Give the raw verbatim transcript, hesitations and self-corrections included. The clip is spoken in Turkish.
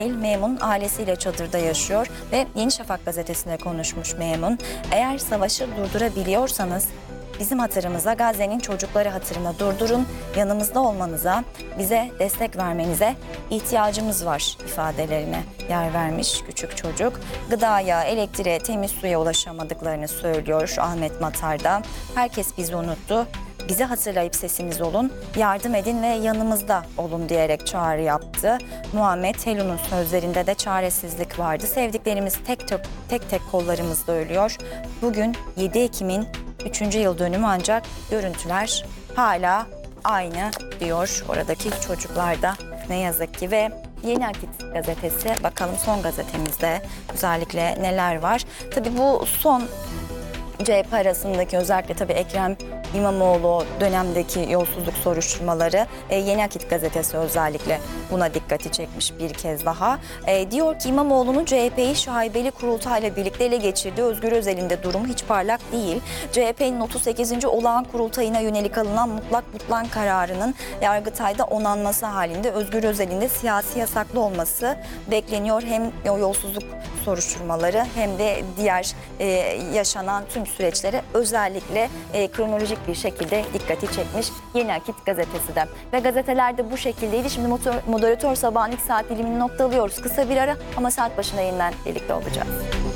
Memon ailesiyle çadırda yaşıyor ve Yeni Şafak gazetesine konuşmuş Memon. Eğer savaşı durdurabiliyorsanız bizim hatırımıza, Gazze'nin çocukları hatırına durdurun, yanımızda olmanıza, bize destek vermenize ihtiyacımız var ifadelerine yer vermiş küçük çocuk. Gıdaya, elektriğe, temiz suya ulaşamadıklarını söylüyor Ahmet Matar'da. Herkes bizi unuttu. Bizi hatırlayıp sesimiz olun, yardım edin ve yanımızda olun diyerek çağrı yaptı. Muhammed Helun'un sözlerinde de çaresizlik vardı. Sevdiklerimiz tek tek, tek, tek kollarımızda ölüyor. Bugün yedi Ekim'in üçüncü yıl dönümü ancak görüntüler hala aynı diyor oradaki çocuklar da ne yazık ki. Ve Yeni Akit gazetesi, bakalım son gazetemizde özellikle neler var. Tabii bu son C H P arasındaki özellikle tabii Ekrem İmamoğlu dönemdeki yolsuzluk soruşturmaları, e, Yeni Akit gazetesi özellikle buna dikkati çekmiş bir kez daha. E, diyor ki İmamoğlu'nun C H P'yi şaibeli kurultayla birlikte ele geçirdiği Özgür Özel'in de durumu hiç parlak değil. C H P'nin otuz sekizinci olağan kurultayına yönelik alınan mutlak butlan kararının Yargıtay'da onanması halinde Özgür Özel'in de siyasi yasaklı olması bekleniyor. Hem o yolsuzluk soruşturmaları hem de diğer e, yaşanan tüm süreçlere özellikle e, kronolojik bir şekilde dikkati çekmiş Yeni Akit gazetesi de. Ve gazetelerde bu şekildeydi. Şimdi motor, moderatör sabahın ilk saat dilimini noktalıyoruz. Kısa bir ara ama saat başında yeniden birlikte olacağız.